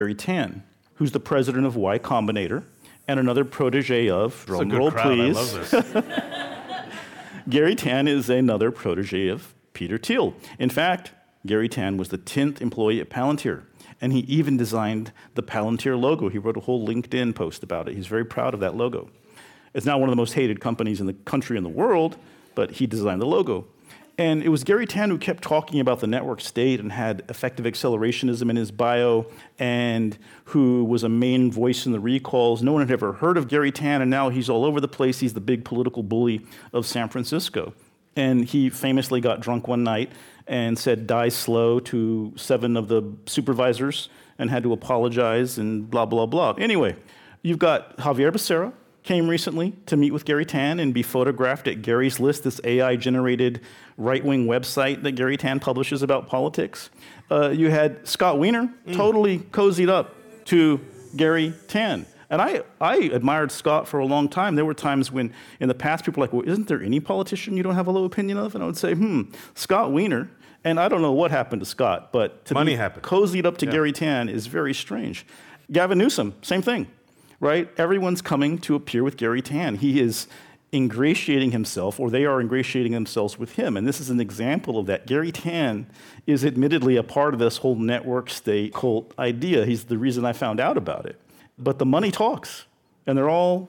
Gary Tan, who's the president of Y Combinator, and another protege of, drum roll please. I love this. Gary Tan is another protege of Peter Thiel. In fact, Gary Tan was the 10th employee at Palantir, and he even designed the Palantir logo. He wrote a whole LinkedIn post about it. He's very proud of that logo. It's now one of the most hated companies in the country and the world, but he designed the logo. And it was Gary Tan who kept talking about the network state and had effective accelerationism in his bio, and who was a main voice in the recalls. No one had ever heard of Gary Tan, and now he's all over the place. He's the big political bully of San Francisco. And he famously got drunk one night and said, "Die slow" to 7 of the supervisors and had to apologize and blah, blah, blah. Anyway, you've got Javier Becerra, came recently to meet with Gary Tan and be photographed at Gary's List, this AI-generated right-wing website that Gary Tan publishes about politics. You had Scott Wiener totally cozied up to Gary Tan. And I admired Scott for a long time. There were times when, in the past, people were like, well, isn't there any politician you don't have a low opinion of? And I would say, Scott Wiener. And I don't know what happened to Scott, but to be cozied up to Gary Tan is very strange. Gavin Newsom, same thing. Right? Everyone's coming to appear with Gary Tan. He is ingratiating himself, or they are ingratiating themselves with him. And this is an example of that. Gary Tan is admittedly a part of this whole network state cult idea. He's the reason I found out about it. But the money talks, and they're all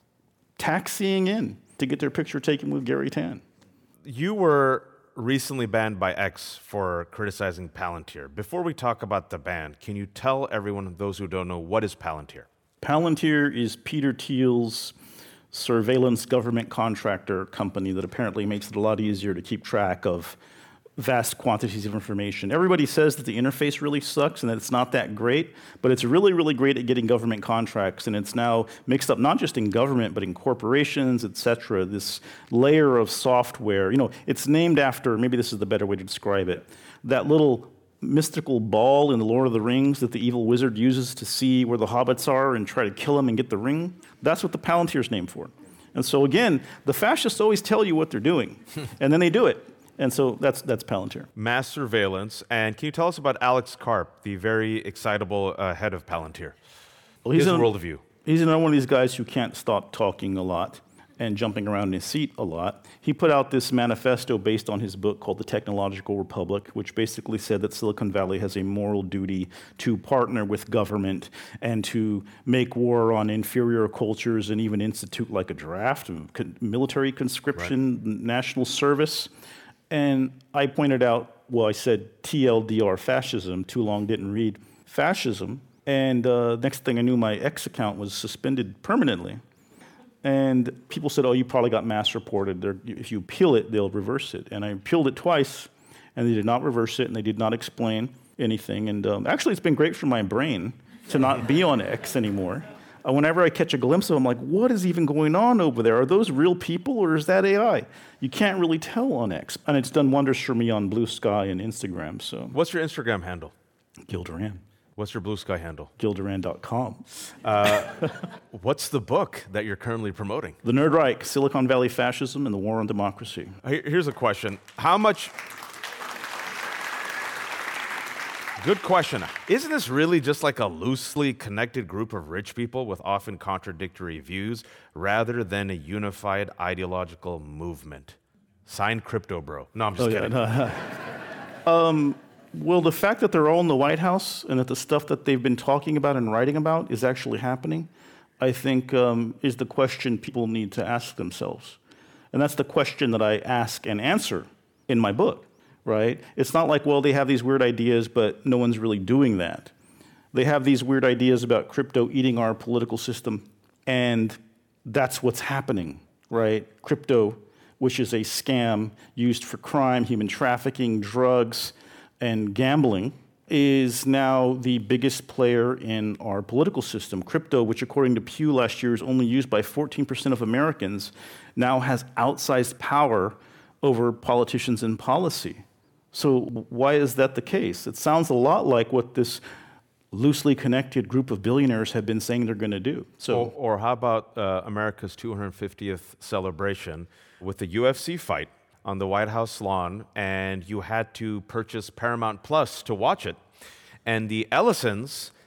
taxiing in to get their picture taken with Gary Tan. You were recently banned by X for criticizing Palantir. Before we talk about the ban, can you tell everyone, those who don't know, what is Palantir? Palantir is Peter Thiel's surveillance government contractor company that apparently makes it a lot easier to keep track of vast quantities of information. Everybody says that the interface really sucks and that it's not that great, but it's really, really great at getting government contracts, and it's now mixed up not just in government, but in corporations, et cetera, this layer of software. It's named after, maybe this is the better way to describe it, that little mystical ball in the Lord of the Rings that the evil wizard uses to see where the hobbits are and try to kill them and get the ring. That's what the Palantir's named for. And so again, the fascists always tell you what they're doing, and then they do it. And so that's Palantir. Mass surveillance. And can you tell us about Alex Karp, the very excitable head of Palantir? Well, he's his worldview. He's another one of these guys who can't stop talking a lot and jumping around in his seat a lot. He put out this manifesto based on his book called The Technological Republic, which basically said that Silicon Valley has a moral duty to partner with government and to make war on inferior cultures and even institute like a draft, military conscription, national service. And I pointed out, I said TLDR fascism, too long didn't read fascism. And next thing I knew, my X account was suspended permanently. And people said, you probably got mass reported. If you appeal it, they'll reverse it. And I appealed it twice, and they did not reverse it, and they did not explain anything. And actually, it's been great for my brain to not be on X anymore. Whenever I catch a glimpse of them, I'm like, what is even going on over there? Are those real people, or is that AI? You can't really tell on X. And it's done wonders for me on Blue Sky and Instagram. So, what's your Instagram handle? Gil Duran. What's your Blue Sky handle? GilDuran.com. What's the book that you're currently promoting? The Nerd Reich, Silicon Valley Fascism and the War on Democracy. Here's a question. Good question. Isn't this really just like a loosely connected group of rich people with often contradictory views rather than a unified ideological movement? Signed, Crypto Bro. No, I'm just kidding. Well, the fact that they're all in the White House and that the stuff that they've been talking about and writing about is actually happening, I think is the question people need to ask themselves. And that's the question that I ask and answer in my book, right? It's not like, they have these weird ideas, but no one's really doing that. They have these weird ideas about crypto eating our political system, and that's what's happening, right? Crypto, which is a scam used for crime, human trafficking, drugs, and gambling, is now the biggest player in our political system. Crypto, which according to Pew last year is only used by 14% of Americans, now has outsized power over politicians and policy. So why is that the case? It sounds a lot like what this loosely connected group of billionaires have been saying they're going to do. Or how about America's 250th celebration with the UFC fight on the White House lawn, and you had to purchase Paramount Plus to watch it. And the Ellisons